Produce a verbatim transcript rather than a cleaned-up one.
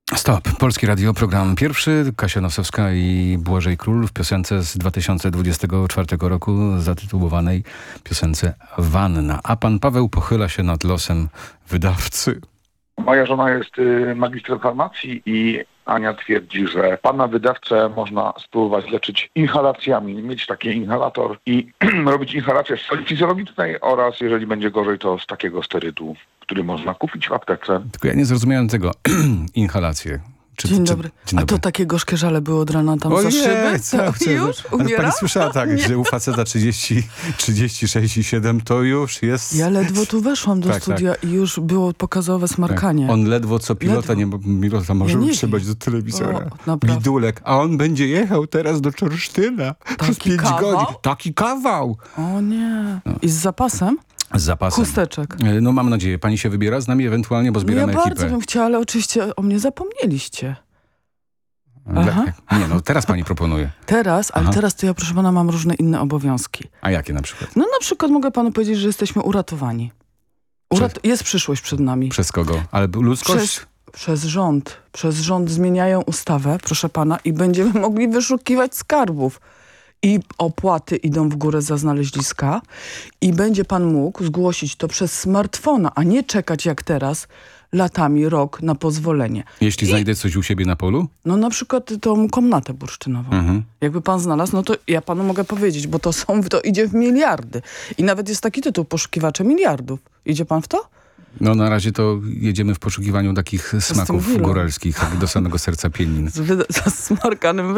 Stop. Polskie Radio, program pierwszy. Kasia Nosowska i Błażej Król w piosence z dwa tysiące dwudziestego czwartego roku zatytułowanej piosence Wanna. A pan Paweł pochyla się nad losem wydawcy. Moja żona jest y, magistrem farmacji i Ania twierdzi, że pana wydawcę można spróbować leczyć inhalacjami, mieć taki inhalator i robić inhalację z soli fizjologicznej oraz, jeżeli będzie gorzej, to z takiego sterydu, który można kupić w aptece. Tylko ja nie zrozumiałem tego. Inhalacje. Czy, Dzień czy, dobry. Dzień A dobry. to takie gorzkie żale było od rana tam O za nie, szyby? co, To co, już ale umiera? pani słyszała tak, Nie. że u faceta trzydzieści, trzydzieści sześć i siedem to już jest... Ja ledwo tu weszłam do Tak, studia i już było pokazowe smarkanie. Tak. On ledwo co pilota, Ledwo. nie pilota może Ja nie utrzymać wiem. do telewizora. O, naprawdę. Bidulek. A on będzie jechał teraz do Czorsztyna przez pięć kawał? godzin. Taki kawał. O nie. I z zapasem? Z zapasem. Chusteczek. E, No mam nadzieję. Pani się wybiera z nami ewentualnie, bo No ja zbieramy bardzo ekipę. bym chciała, ale oczywiście o mnie zapomnieliście. Dla- Aha. Nie, no teraz pani proponuje. Teraz, ale Aha. teraz to ja, proszę pana, mam różne inne obowiązki. A jakie na przykład? No na przykład mogę panu powiedzieć, że jesteśmy uratowani. Urat jest przyszłość przed nami. Przez kogo? Ale ludzkość? Przez, przez rząd. Przez rząd zmieniają ustawę, proszę pana, i będziemy mogli wyszukiwać skarbów. I opłaty idą w górę za znaleźliska i będzie pan mógł zgłosić to przez smartfona, a nie czekać jak teraz latami, rok na pozwolenie. Jeśli I- znajdę coś u siebie na polu? No na przykład tą komnatę bursztynową. Mhm. Jakby pan znalazł, no to ja panu mogę powiedzieć, bo to są, to idzie w miliardy. I nawet jest taki tytuł, poszukiwacze miliardów. Idzie pan w to? No na razie to jedziemy w poszukiwaniu takich smaków willą. góralskich, tak do samego serca Pienin. Z, wyda- z smarkanym